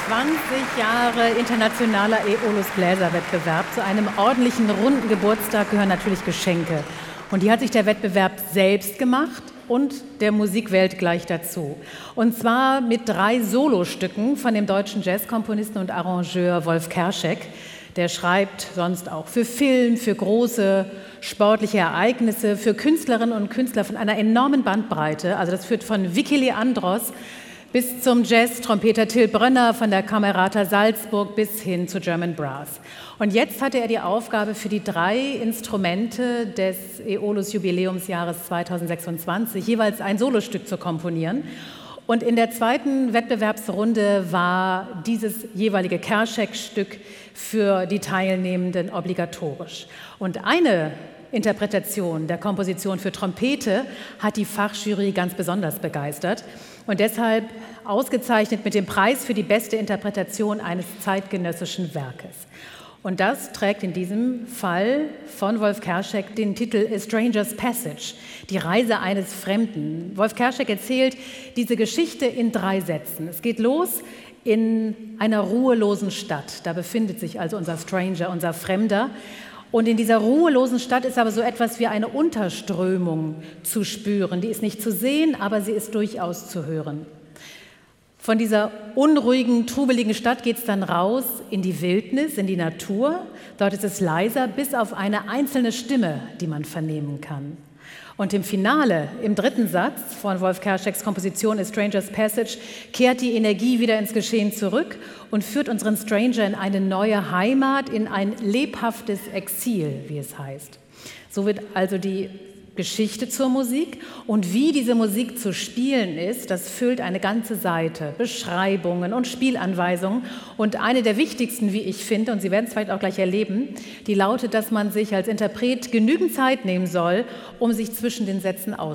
20 Jahre internationaler Aeolus Bläserwettbewerb. Zu einem ordentlichen, runden Geburtstag gehören natürlich Geschenke. Und die hat sich der Wettbewerb selbst gemacht und der Musikwelt gleich dazu. Und zwar mit 3 Solostücken von dem deutschen Jazzkomponisten und Arrangeur Wolf Kerschek. Der schreibt sonst auch für Film, für große sportliche Ereignisse, für Künstlerinnen und Künstler von einer enormen Bandbreite. Also das führt von Vicky Leandros bis zum Jazz-Trompeter Till Brönner, von der Camerata Salzburg bis hin zu German Brass. Und jetzt hatte er die Aufgabe, für die 3 Instrumente des Aeolus-Jubiläumsjahres 2026 jeweils ein Solostück zu komponieren. Und in der zweiten Wettbewerbsrunde war dieses jeweilige Kerschek-Stück für die Teilnehmenden obligatorisch. Und eine Interpretation der Komposition für Trompete hat die Fachjury ganz besonders begeistert und deshalb ausgezeichnet mit dem Preis für die beste Interpretation eines zeitgenössischen Werkes. Und das trägt in diesem Fall von Wolf Kerschek den Titel A Stranger's Passage, die Reise eines Fremden. Wolf Kerschek erzählt diese Geschichte in 3 Sätzen. Es geht los in einer ruhelosen Stadt. Da befindet sich also unser Stranger, unser Fremder. Und in dieser ruhelosen Stadt ist aber so etwas wie eine Unterströmung zu spüren. Die ist nicht zu sehen, aber sie ist durchaus zu hören. Von dieser unruhigen, trubeligen Stadt geht es dann raus in die Wildnis, in die Natur. Dort ist es leiser, bis auf eine einzelne Stimme, die man vernehmen kann. Und im Finale, im 3. Satz von Wolf Kerscheks Komposition A Stranger's Passage, kehrt die Energie wieder ins Geschehen zurück und führt unseren Stranger in eine neue Heimat, in ein lebhaftes Exil, wie es heißt. So wird also die Geschichte zur Musik und wie diese Musik zu spielen ist, das füllt eine ganze Seite, Beschreibungen und Spielanweisungen. Und eine der wichtigsten, wie ich finde, und Sie werden es vielleicht auch gleich erleben, die lautet, dass man sich als Interpret genügend Zeit nehmen soll, um sich zwischen den Sätzen auszuprobieren.